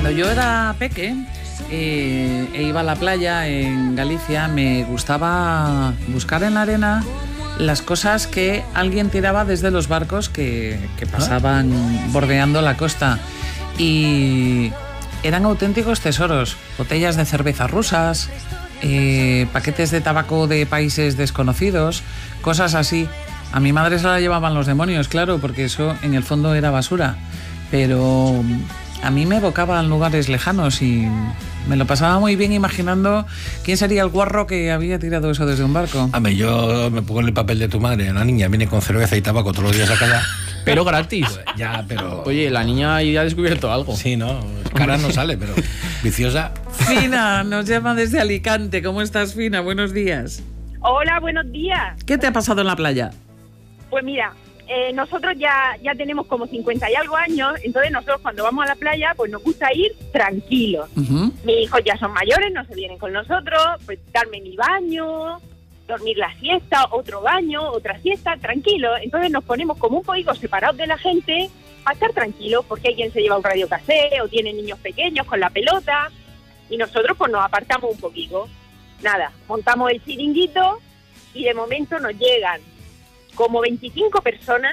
Cuando yo era peque e iba a la playa en Galicia, me gustaba buscar en la arena las cosas que alguien tiraba desde los barcos que pasaban bordeando la costa. Y eran auténticos tesoros. Botellas de cerveza rusas, paquetes de tabaco de países desconocidos, cosas así. A mi madre se la llevaban los demonios, claro, porque eso en el fondo era basura. Pero a mí me evocaba en lugares lejanos y me lo pasaba muy bien imaginando quién sería el guarro que había tirado eso desde un barco. A mí, yo me pongo en el papel de tu madre. La niña viene con cerveza y tabaco todos los días a casa. Pero gratis. Ya, pero... Oye, la niña ya ha descubierto algo. Sí, ¿no? Cara no sale, pero viciosa. Fina nos llama desde Alicante. ¿Cómo estás, Fina? Buenos días. Hola, buenos días. ¿Qué te ha pasado en la playa? Pues mira, nosotros ya tenemos como 50 y algo años, entonces nosotros cuando vamos a la playa pues nos gusta ir tranquilos. Uh-huh. Mis hijos ya son mayores, no se vienen con nosotros, pues darme mi baño, dormir la siesta, otro baño, otra siesta, tranquilo. Entonces nos ponemos como un poquito separados de la gente a estar tranquilos, porque hay quien se lleva un radio casé o tiene niños pequeños con la pelota y nosotros pues nos apartamos un poquito. Nada, montamos el chiringuito y de momento nos llegan como 25 personas,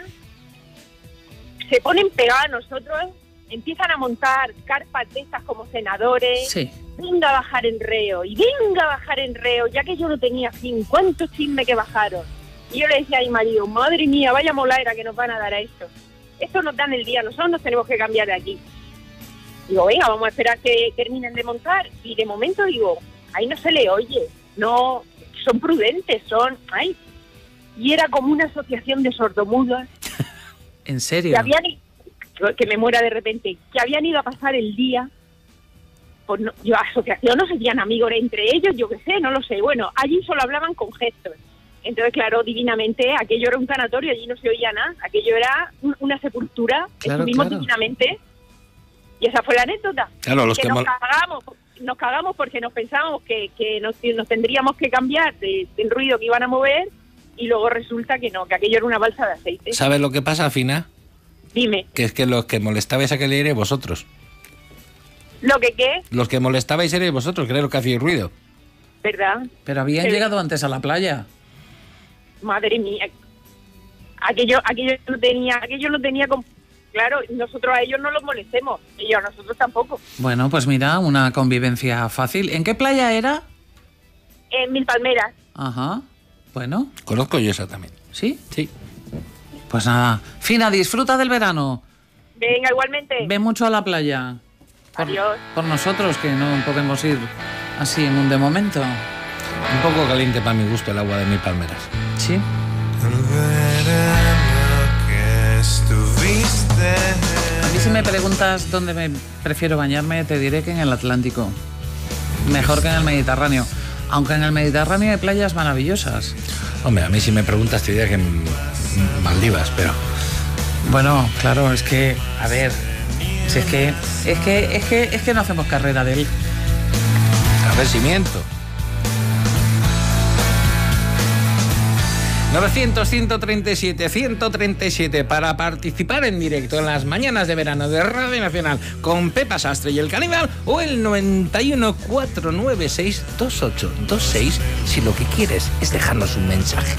se ponen pegadas a nosotros, empiezan a montar carpas de estas como senadores, Sí. venga a bajar en reo, y venga a bajar en reo, ya que yo no tenía fin, ¿cuántos chismes que bajaron? Y yo le decía a mi marido, madre mía, vaya moladera que nos van a dar a esto. Esto nos dan el día, nosotros nos tenemos que cambiar de aquí. Digo, venga, vamos a esperar que terminen de montar, y de momento digo, ahí no se le oye, no, son prudentes, ay. Y era como una asociación de sordomudos. ¿En serio? Que me muera de repente, que habían ido a pasar el día. Pues no, yo, asociación, no serían amigos entre ellos, yo qué sé, no lo sé. Bueno, allí solo hablaban con gestos. Entonces, claro, divinamente, aquello era un tanatorio, allí no se oía nada. Aquello era una sepultura, Claro, estuvimos claro. divinamente. Y esa fue la anécdota. Claro, los que nos cagamos porque nos pensábamos que nos tendríamos que cambiar del ruido que iban a mover. Y luego resulta que no, que aquello era una balsa de aceite. ¿Sabes lo que pasa, Fina? Dime. Que es que los que molestabais a aquel aire vosotros. ¿Lo que qué? Los que molestabais erais vosotros, que era lo que hacíais ruido. ¿Verdad? Pero habían llegado antes a la playa. Madre mía. Aquello no tenía como... Claro, nosotros a ellos no los molestemos. Ellos a nosotros tampoco. Bueno, pues mira, una convivencia fácil. ¿En qué playa era? En Mil Palmeras. Ajá. Bueno, Conozco yo esa también. ¿sí? Sí. Pues nada. Fina, disfruta del verano. Venga, igualmente. Ve mucho a la playa. Adiós. Por nosotros, que no podemos ir así en un de momento. Un poco caliente para mi gusto el agua de Mil Palmeras. Sí. A mí si me preguntas dónde me prefiero bañarme, te diré que en el Atlántico. Mejor que en el Mediterráneo. Aunque en el Mediterráneo hay playas maravillosas. Hombre, a mí si me preguntas te diría que en Maldivas, pero... Bueno, claro, es que, a ver, si es que no hacemos carrera de él. Agradecimiento. 900-137-137 para participar en directo en las mañanas de verano de Radio Nacional con Pepa Sastre y el Caníbal, o el 91-496-2826 si lo que quieres es dejarnos un mensaje.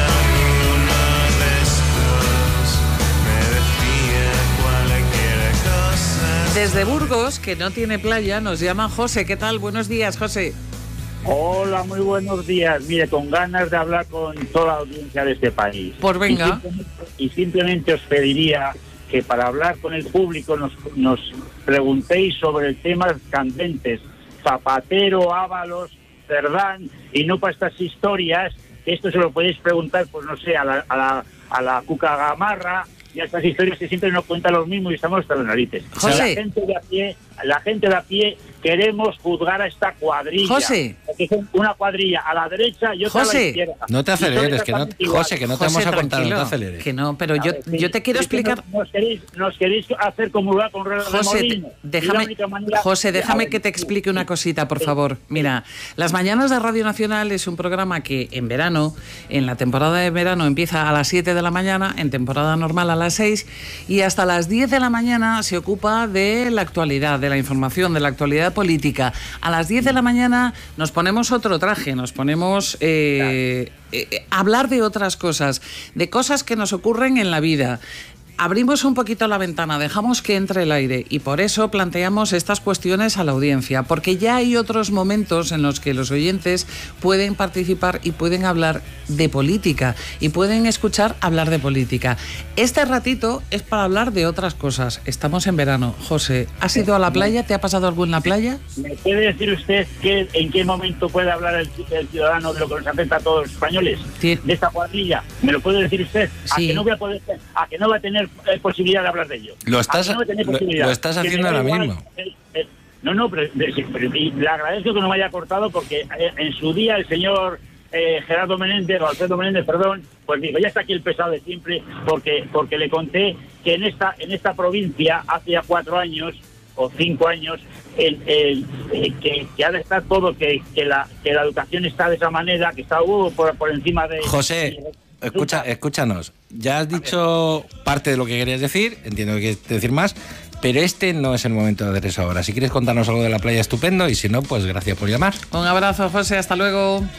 Desde Burgos, que no tiene playa, nos llama José. ¿Qué tal? Buenos días, José. Hola, muy buenos días. Mire, con ganas de hablar con toda la audiencia de este país. Pues venga. Y simplemente os pediría que para hablar con el público nos preguntéis sobre el temas candentes. Zapatero, Ábalos, Cerdán, y no para estas historias. Esto se lo podéis preguntar, pues no sé, a la Cuca Gamarra y a estas historias que siempre nos cuentan los mismos y estamos hasta las narices. José. La gente de a pie queremos juzgar a esta cuadrilla. José. que son una cuadrilla a la derecha y otra a la José, izquierda. No te Y son aceleres, que no, exactamente iguales. José, que no te José, vamos a contar, no tranquilo, te aceleres. que no, pero yo te quiero Es que explicar... Nos queréis hacer comulgar con ruedas de José, molino. déjame, Y la única manera- José, déjame A ver, que te explique una cosita, por favor. Mira, Las Mañanas de Radio Nacional es un programa que en verano, en la temporada de verano, empieza a las 7 de la mañana, en temporada normal a las 6, y hasta las 10 de la mañana se ocupa de la actualidad, de la información, de la actualidad política. A las 10 de la mañana nos ponemos otro traje, nos ponemos hablar de otras cosas, de cosas que nos ocurren en la vida. Abrimos un poquito la ventana, dejamos que entre el aire y por eso planteamos estas cuestiones a la audiencia, porque ya hay otros momentos en los que los oyentes pueden participar y pueden hablar de política y pueden escuchar hablar de política. Este ratito es para hablar de otras cosas. Estamos en verano. José, ¿has ido a la playa? ¿Te ha pasado algo en la playa? ¿Me puede decir usted en qué momento puede hablar el ciudadano de lo que nos afecta a todos los españoles? Sí. De esta cuadrilla. ¿Me lo puede decir usted? Sí. ¿A que no voy a poder, a que no va a tener posibilidad de hablar de ello? Lo estás- ¿A que no va a tener lo- posibilidad? lo estás Que me haciendo da ahora igual, mismo. No, pero y le agradezco que no me haya cortado porque en su día el señor Gerardo Menéndez, o Alfredo Menéndez, perdón, pues dijo, ya está aquí el pesado de siempre, porque le conté que en esta provincia hace ya 4 años o 5 años que ha de estar todo, que la educación está de esa manera, que está por encima de... José, escúchanos. Ya has dicho parte de lo que querías decir, entiendo que quieres decir más, pero este no es el momento de hacer eso ahora. Si quieres contarnos algo de la playa, estupendo, y si no, pues gracias por llamar. Un abrazo, José, hasta luego.